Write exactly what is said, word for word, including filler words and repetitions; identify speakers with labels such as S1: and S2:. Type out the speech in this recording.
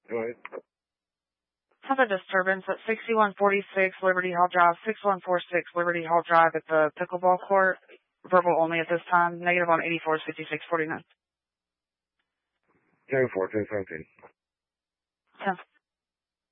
S1: Go ahead.
S2: Have a disturbance at sixty-one forty-six Liberty Hall Drive, six one four six Liberty Hall Drive at the pickleball court. Verbal only at this time. Negative on eighty-four fifty-six forty-nine.
S1: ten four, ten seventeen.
S2: ten.